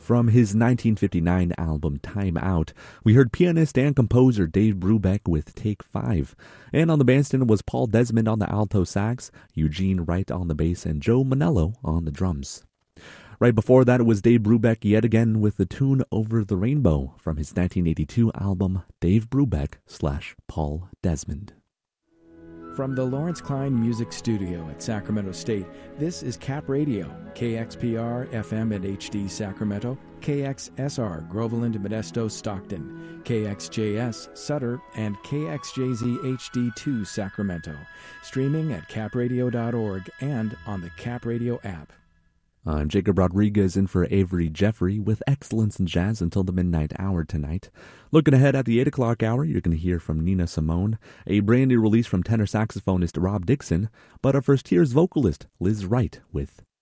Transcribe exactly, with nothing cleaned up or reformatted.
From his nineteen fifty-nine album Time Out, we heard pianist and composer Dave Brubeck with Take Five. And on the bandstand was Paul Desmond on the alto sax, Eugene Wright on the bass, and Joe Manello on the drums. Right before that, it was Dave Brubeck yet again with the tune Over the Rainbow from his nineteen eighty-two album Dave Brubeck slash Paul Desmond. From the Lawrence Klein Music Studio at Sacramento State, this is Cap Radio, K X P R F M and H D Sacramento, K X S R Groveland, Modesto, Stockton, K X J S Sutter, and K X J Z H D two Sacramento. Streaming at cap radio dot org and on the Cap Radio app. I'm Jacob Rodriguez in for Avery Jeffrey with Excellence in Jazz until the midnight hour tonight. Looking ahead at the eight o'clock hour, you're going to hear from Nina Simone, a brand new release from tenor saxophonist Rob Dixon, but our first here's vocalist Liz Wright with